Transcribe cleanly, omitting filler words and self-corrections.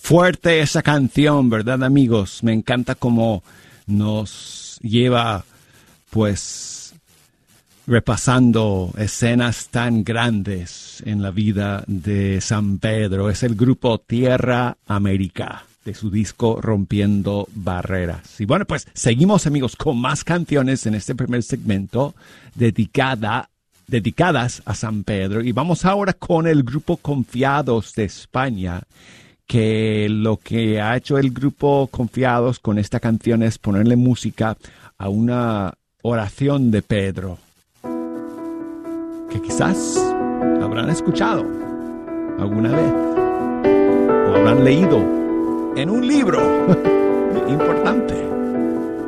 Fuerte esa canción, ¿verdad, amigos? Me encanta cómo nos lleva, pues, repasando escenas tan grandes en la vida de San Pedro. Es el grupo Tierra América, de su disco Rompiendo Barreras. Y bueno, pues seguimos, amigos, con más canciones en este primer segmento dedicadas a San Pedro. Y vamos ahora con el grupo Confiados de España, que lo que ha hecho el grupo Confiados con esta canción es ponerle música a una oración de Pedro, que quizás habrán escuchado alguna vez o habrán leído en un libro importante.